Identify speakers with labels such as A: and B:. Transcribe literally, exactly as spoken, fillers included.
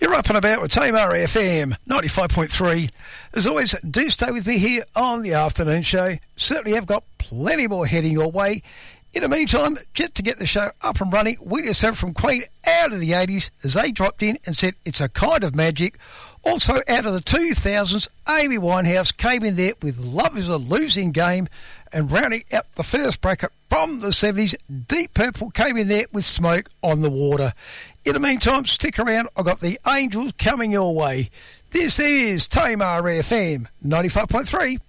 A: You're up and about with Tamar F M ninety-five point three. As always, do stay with me here on the afternoon show. Certainly have got plenty more heading your way. In the meantime, just to get the show up and running, we just heard from Queen out of the eighties as they dropped in and said it's a kind of magic. Also out of the two thousands, Amy Winehouse came in there with Love is a Losing Game, and rounding out the first bracket from the seventies, Deep Purple came in there with Smoke on the Water. In the meantime, stick around. I've got the Angels coming your way. This is Tamar F M ninety-five point three.